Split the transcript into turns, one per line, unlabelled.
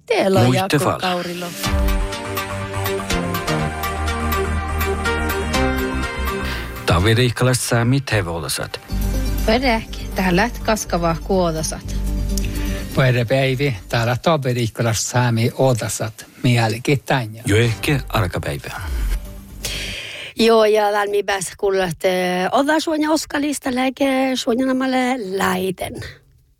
Teillä on Jaakko Kaurilo.
Taviriikkalaiset säämit hevolasat.
Perähki, täällä kaskavaa kuodasat.
Päivi, täällä taviriikkalaiset säämi odasat. Mielikin tänne.
Jo ehkä arkapäivää.
Joo, ja lämmin päässä kuulla, että oda suonia oskalista läike suonjanamalle läiten.